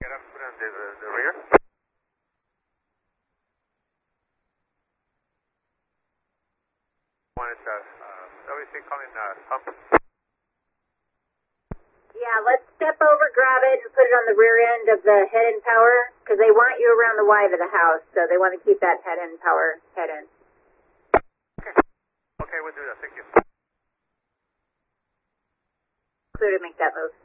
Get up, put on the rear. One is obviously coming pump. Yeah, let's step over, grab it, and put it on the rear end of the head end power, because they want you around the wide of the house, so they want to keep that head end power head end. Okay, we'll do that. Thank you. Clear to make that move.